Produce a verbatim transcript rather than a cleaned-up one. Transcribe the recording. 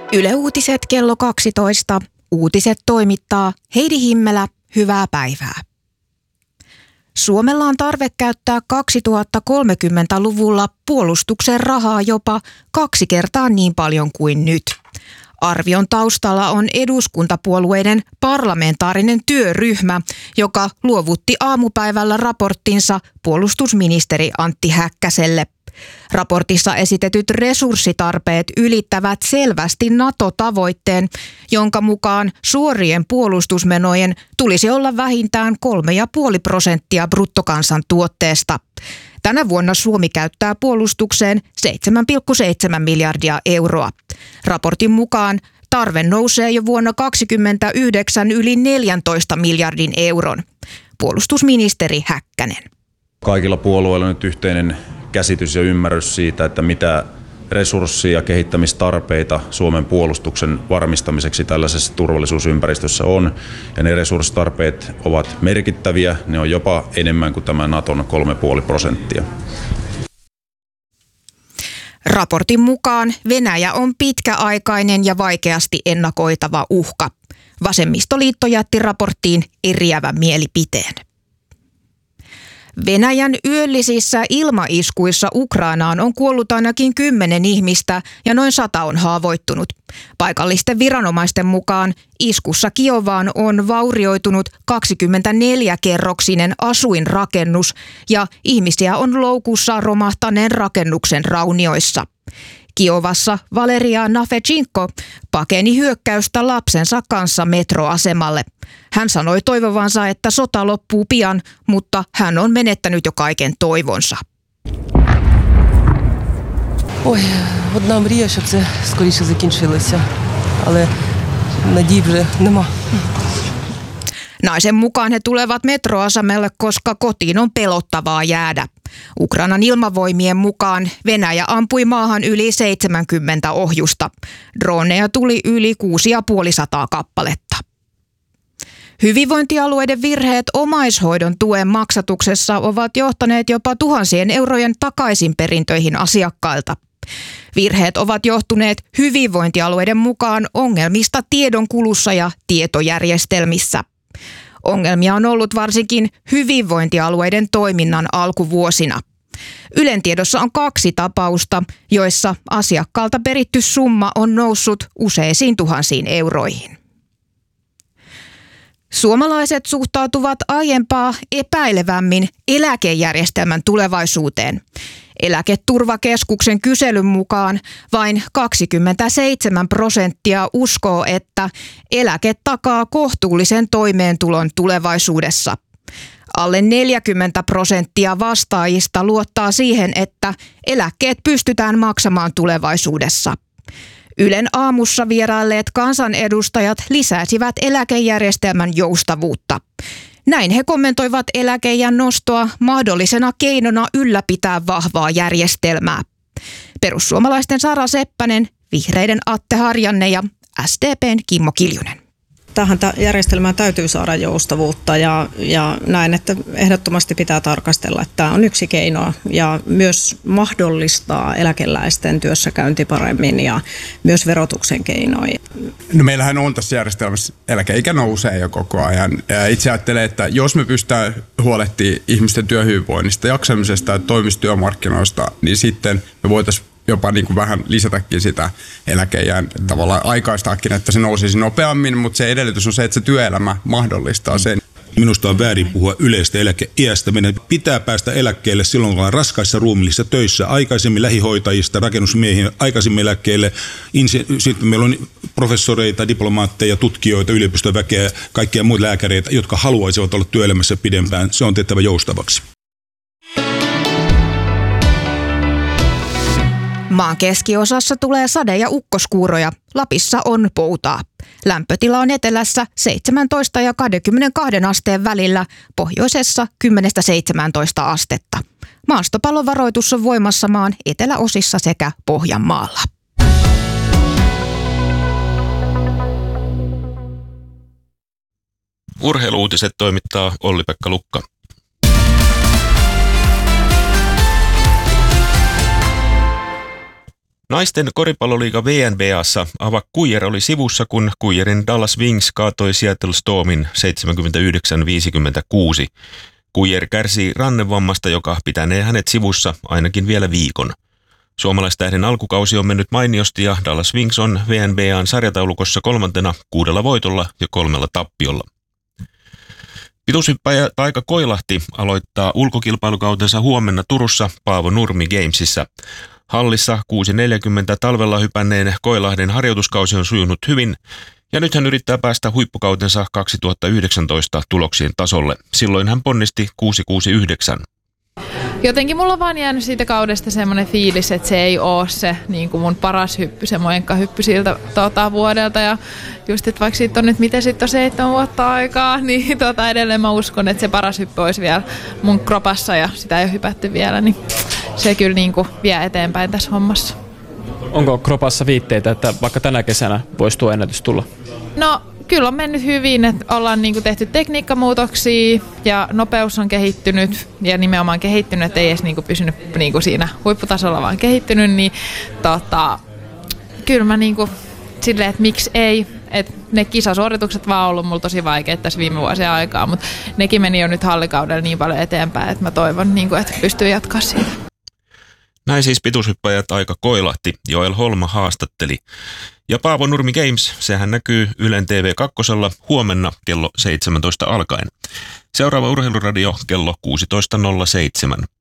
Yle Uutiset kello kaksitoista. Uutiset toimittaa Heidi Himmelä. Hyvää päivää. Suomella on tarve käyttää kaksituhattakolmekymmentäluvulla puolustuksen rahaa jopa kaksi kertaa niin paljon kuin nyt. Arvion taustalla on eduskuntapuolueiden parlamentaarinen työryhmä, joka luovutti aamupäivällä raporttinsa puolustusministeri Antti Häkkäselle. Raportissa esitetyt resurssitarpeet ylittävät selvästi NATO-tavoitteen, jonka mukaan suorien puolustusmenojen tulisi olla vähintään kolme pilkku viisi prosenttia bruttokansantuotteesta. Tänä vuonna Suomi käyttää puolustukseen seitsemän pilkku seitsemän miljardia euroa. Raportin mukaan tarve nousee jo vuonna kaksikymmentäyhdeksän yli neljäntoista miljardin euron. Puolustusministeri Häkkänen. Kaikilla puolueilla on nyt yhteinen käsitys ja ymmärrys siitä, että mitä resurssia ja kehittämistarpeita Suomen puolustuksen varmistamiseksi tällaisessa turvallisuusympäristössä on. Ja ne resurssitarpeet ovat merkittäviä, ne on jopa enemmän kuin tämä Naton kolme pilkku viisi prosenttia. Raportin mukaan Venäjä on pitkäaikainen ja vaikeasti ennakoitava uhka. Vasemmistoliitto jätti raporttiin eriävän mielipiteen. Venäjän yöllisissä ilmaiskuissa Ukrainaan on kuollut ainakin kymmenen ihmistä ja noin sata on haavoittunut. Paikallisten viranomaisten mukaan iskussa Kiovaan on vaurioitunut kaksikymmentäneljä-kerroksinen asuinrakennus ja ihmisiä on loukussa romahtaneen rakennuksen raunioissa. Kiovassa Valeria Nafetchinko pakeni hyökkäystä lapsensa kanssa metroasemalle. Hän sanoi toivovansa, että sota loppuu pian, mutta hän on menettänyt jo kaiken toivonsa. Ой, одна мрія, щоб це скоріше закінчилося, але надій вже нема. Naisen mukaan he tulevat metroasemalle, koska kotiin on pelottavaa jäädä. Ukrainan ilmavoimien mukaan Venäjä ampui maahan yli seitsemänkymmentä ohjusta. Droneja tuli yli kuusisataaviisikymmentä kappaletta. Hyvinvointialueiden virheet omaishoidon tuen maksatuksessa ovat johtaneet jopa tuhansien eurojen takaisinperintöihin asiakkailta. Virheet ovat johtuneet hyvinvointialueiden mukaan ongelmista tiedonkulussa ja tietojärjestelmissä. Ongelmia on ollut varsinkin hyvinvointialueiden toiminnan alkuvuosina. Ylen tiedossa on kaksi tapausta, joissa asiakkaalta peritty summa on noussut useisiin tuhansiin euroihin. Suomalaiset suhtautuvat aiempaa epäilevämmin eläkejärjestelmän tulevaisuuteen. Eläketurvakeskuksen kyselyn mukaan vain kaksikymmentäseitsemän prosenttia uskoo, että eläke takaa kohtuullisen toimeentulon tulevaisuudessa. Alle neljäkymmentä prosenttia vastaajista luottaa siihen, että eläkkeet pystytään maksamaan tulevaisuudessa. Ylen aamussa vierailleet kansanedustajat lisäsivät eläkejärjestelmän joustavuutta. Näin he kommentoivat eläkeiän nostoa mahdollisena keinona ylläpitää vahvaa järjestelmää. Perussuomalaisten Sara Seppänen, Vihreiden Atte Harjanne ja S D P:n Kimmo Kiljunen. Tähän järjestelmään täytyy saada joustavuutta ja, ja näin, että ehdottomasti pitää tarkastella, että tämä on yksi keino ja myös mahdollistaa eläkeläisten työssäkäynti paremmin ja myös verotuksen keinoin. No meillähän on tässä järjestelmässä, eläkeikä nousee jo koko ajan. Ja itse ajattelen, että jos me pystytään huolehtimaan ihmisten työhyvinvoinnista, jaksamisesta ja toimista työmarkkinoista, niin sitten me voitaisiin jopa niin kuin vähän lisätäkin sitä eläkeijän tavallaan aikaistaakin, että se nousisi nopeammin, mutta se edellytys on se, että se työelämä mahdollistaa sen. Minusta on väärin puhua yleistä eläkeiästä. Meidän pitää päästä eläkkeelle silloin, kun ollaan raskaissa ruumillisissa töissä. Aikaisemmin lähihoitajista, rakennusmiehiin, aikaisemmin eläkkeelle. Sitten meillä on professoreita, diplomaatteja, tutkijoita, yliopistoväkeä, kaikkia muita lääkäreitä, jotka haluaisivat olla työelämässä pidempään. Se on tehtävä joustavaksi. Maan keskiosassa tulee sade- ja ukkoskuuroja. Lapissa on poutaa. Lämpötila on etelässä seitsemäntoista ja kaksikymmentäkaksi asteen välillä, pohjoisessa kymmenestä seitsemääntoista astetta. Maastopallovaroitus on voimassa maan eteläosissa sekä Pohjanmaalla. Urheilu-uutiset toimittaa Olli-Pekka Lukka. Naisten koripalloliiga V N B A:ssa Ava Kuijer oli sivussa, kun Kuijerin Dallas Wings kaatoi Seattle Stormin seitsemänkymmentäyhdeksän viisikymmentäkuusi. Kuijer kärsii rannevammasta, joka pitänee hänet sivussa ainakin vielä viikon. Suomalaistähden alkukausi on mennyt mainiosti ja Dallas Wings on V N B A:n sarjataulukossa kolmantena kuudella voitolla ja kolmella tappiolla. Pituushyppäjä Taika Koilahti aloittaa ulkokilpailukautensa huomenna Turussa Paavo Nurmi Gamesissa. Hallissa kuusi neljäkymmentä talvella hypänneen Koilahden harjoituskausi on sujunut hyvin ja nyt hän yrittää päästä huippukautensa kaksituhattayhdeksäntoista tuloksien tasolle. Silloin hän ponnisti kuusi kuusikymmentäyhdeksän. Jotenkin mulla on vaan jäänyt siitä kaudesta semmoinen fiilis, että se ei ole se niin kuin mun paras hyppy, se mojenkkahyppy siltä tota, vuodelta. Ja just, että vaikka siitä on nyt miten sitten on seitsemän vuotta aikaa, niin tota, edelleen mä uskon, että se paras hyppy olisi vielä mun kropassa ja sitä ei ole hypätty vielä, niin se kyllä niin kuin vie eteenpäin tässä hommassa. Onko kropassa viitteitä, että vaikka tänä kesänä voisi tuo ennätys tulla? No kyllä on mennyt hyvin, että ollaan niinku tehty tekniikkamuutoksia ja nopeus on kehittynyt ja nimenomaan kehittynyt, että ei edes niinku pysynyt niinku siinä huipputasolla, vaan kehittynyt, niin tota, kyllä mä niinku silleen, että miksi ei, että ne kisasuoritukset vaan on ollut mulla tosi vaikeita tässä viime vuosien aikaa, mutta nekin meni jo nyt hallikaudella niin paljon eteenpäin, että mä toivon, niinku, että pystyy jatkaa siitä. Näin siis pituushyppäjä Taika Koilahti, Joel Holma haastatteli. Ja Paavo Nurmi Games, sehän näkyy Ylen T V kaksi huomenna kello seitsemäntoista alkaen. Seuraava Urheiluradio kello kuusitoista nolla seitsemän.